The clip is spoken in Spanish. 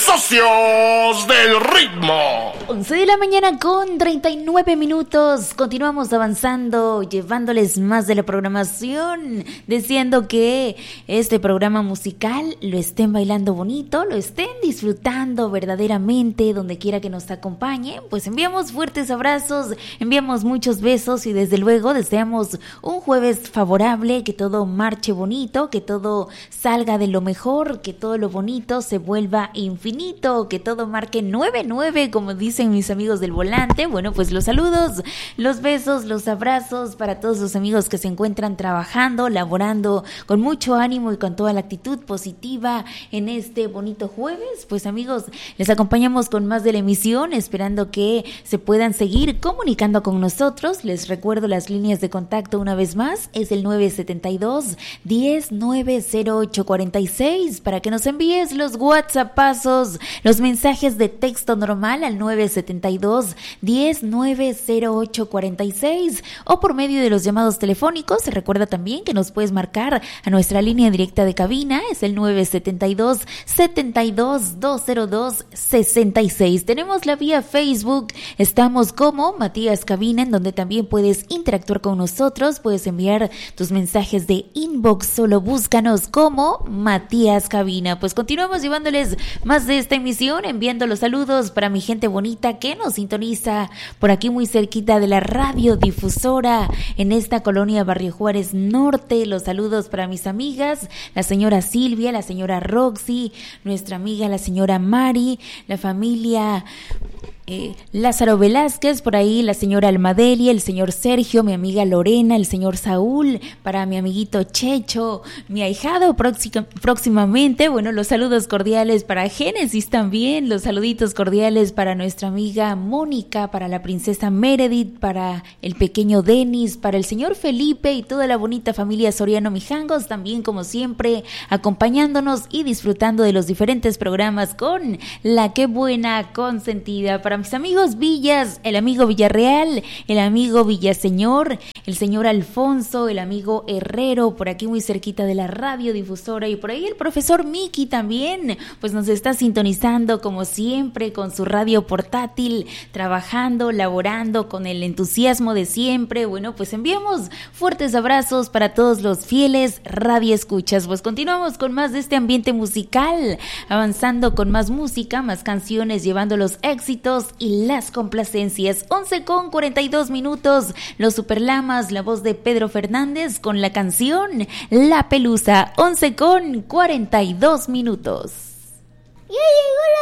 socios del ritmo. 11 de la mañana con 39 minutos. Continuamos avanzando, llevándoles más de la programación, deseando que este programa musical lo estén bailando bonito, lo estén disfrutando verdaderamente, donde quiera que nos acompañen. Pues enviamos fuertes abrazos, enviamos muchos besos y desde luego deseamos un jueves favorable, que todo marche bonito, que todo salga de lo mejor, que todo lo bonito se vuelva infinito, que todo marque 9-9, como dicen mis amigos del volante. Bueno, pues los saludos, los besos, los abrazos para todos los amigos que se encuentran trabajando, laborando con mucho ánimo y con toda la actitud positiva en este bonito jueves. Pues amigos, les acompañamos con más de la emisión, esperando que se puedan seguir comunicando con nosotros. Les recuerdo las líneas de contacto una vez más, es el 972-10-90846 para que nos envíes los WhatsAppazos, los mensajes de texto normal al 972-10-90846 o por medio de los llamados telefónicos. Recuerda también que nos puedes marcar a nuestra línea directa de cabina, es el 972-72-202-66. Tenemos la vía Facebook, estamos como Matías Cabina, en donde también puedes interactuar con nosotros, puedes enviar tus mensajes de inbox, solo búscanos como Matías Cabina. Pues continuamos llevándoles más de esta emisión, enviando los saludos para mi gente bonita que nos sintoniza por aquí muy cerquita de la radiodifusora en esta colonia Barrio Juárez Norte. Los saludos para mis amigas, la señora Silvia, la señora Roxy, nuestra amiga la señora Mari, la familia Lázaro Velázquez, por ahí la señora Almadelia, el señor Sergio, mi amiga Lorena, el señor Saúl, para mi amiguito Checho, mi ahijado próximamente. Bueno, los saludos cordiales para Génesis también, los saluditos cordiales para nuestra amiga Mónica, para la princesa Meredith, para el pequeño Denis, para el señor Felipe y toda la bonita familia Soriano Mijangos, también como siempre acompañándonos y disfrutando de los diferentes programas con la que buena consentida. Para mis amigos Villas, el amigo Villarreal, el amigo Villaseñor, el señor Alfonso, el amigo Herrero, por aquí muy cerquita de la radiodifusora, y por ahí el profesor Miki también, pues nos está sintonizando como siempre con su radio portátil, trabajando, laborando con el entusiasmo de siempre. Bueno, pues enviamos fuertes abrazos para todos los fieles radioescuchas. Pues continuamos con más de este ambiente musical, avanzando con más música, más canciones, llevando los éxitos y las complacencias. 11:42 minutos, los Superlamas, la voz de Pedro Fernández con la canción La Pelusa. 11:42 minutos. ¡Ya llegó la